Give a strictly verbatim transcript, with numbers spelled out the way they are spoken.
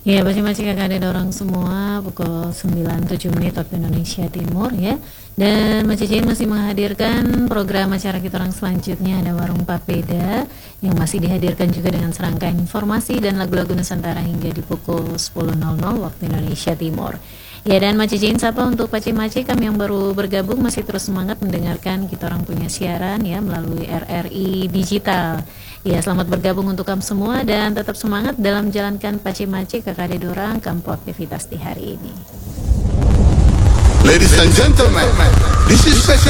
Ya, masing-masing kakak ada orang semua pukul sembilan tujuh menit waktu Indonesia Timur ya. Dan Mas Cicin masih menghadirkan program acara kita orang selanjutnya, ada Warung Papeda yang masih dihadirkan juga dengan serangkaian informasi dan lagu-lagu Nusantara hingga di pukul sepuluh nol nol waktu Indonesia Timur. Ya, dan Mas Cicin sapa untuk Paci-Maci kami yang baru bergabung masih terus semangat mendengarkan kita orang punya siaran ya melalui R R I Digital. Ya, selamat bergabung untuk kamu semua dan tetap semangat dalam menjalankan Paci-Maci K K D Dorang Kampu aktivitas di hari ini. Ladies and gentlemen, this is special